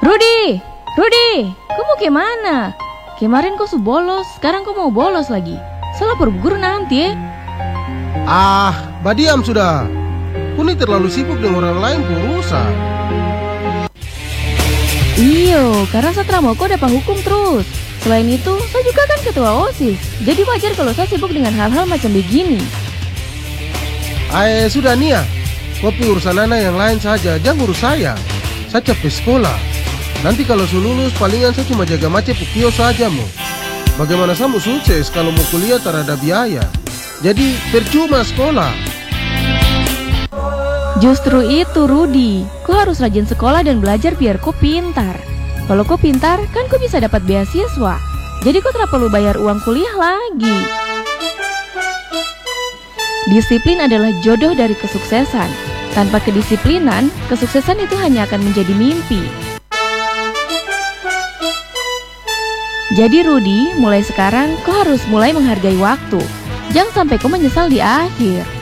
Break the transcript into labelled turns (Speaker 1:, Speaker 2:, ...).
Speaker 1: Rudi, Rudi, kau mau kemana? Kemarin kau su bolos, sekarang kau mau bolos lagi. Salah guru nanti
Speaker 2: Badiam sudah. Kuni terlalu sibuk dengan orang lain urusan.
Speaker 1: Iyo, karena Satra mau kau dapat hukum terus. Selain itu, saya juga kan ketua OSIS. Jadi wajar kalau saya sibuk dengan hal-hal macam begini.
Speaker 2: Sudah Nia, kopi urusan anak yang lain saja, jangan urus saya. Saya capek sekolah. Nanti kalau saya lulus, palingan saya cuma jaga macet pukio saja mo. Bagaimana saya mau sukses kalau mau kuliah tak ada biaya? Jadi percuma sekolah.
Speaker 1: Justru itu Rudi, kau harus rajin sekolah dan belajar biar kau pintar. Kalau kau pintar, kan kau bisa dapat beasiswa. Jadi kau tidak perlu bayar uang kuliah lagi. Disiplin adalah jodoh dari kesuksesan. Tanpa kedisiplinan, kesuksesan itu hanya akan menjadi mimpi. Jadi Rudi, mulai sekarang kau harus mulai menghargai waktu. Jangan sampai kau menyesal di akhir.